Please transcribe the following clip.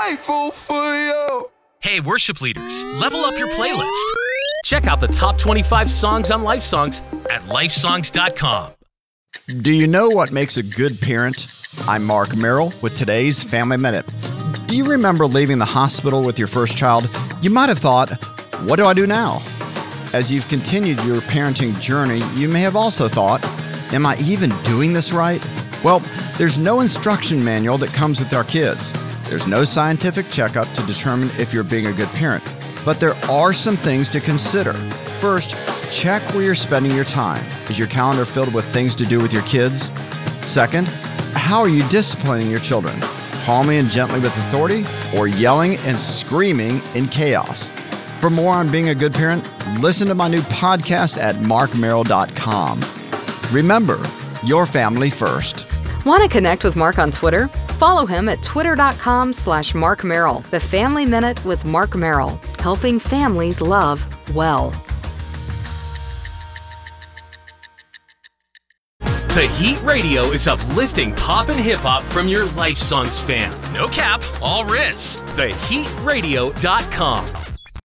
grateful for you. Hey, worship leaders, level up your playlist. Check out the top 25 songs on LifeSongs at lifesongs.com. Do you know what makes a good parent? I'm Mark Merrill with today's Family Minute. Do you remember leaving the hospital with your first child? You might have thought, what do I do now? As you've continued your parenting journey, you may have also thought, am I even doing this right? Well, there's no instruction manual that comes with our kids. There's no scientific checkup to determine if you're being a good parent. But there are some things to consider. First, check where you're spending your time. Is your calendar filled with things to do with your kids? Second, how are you disciplining your children? Calmly and gently with authority, or yelling and screaming in chaos? For more on being a good parent, listen to my new podcast at markmerrill.com. Remember, your family first. Want to connect with Mark on Twitter? Follow him at twitter.com/Mark Merrill. The Family Minute with Mark Merrill, helping families love well. The Heat Radio is uplifting pop and hip-hop from your LifeSongs fan. No cap, all Riz. TheHeatRadio.com.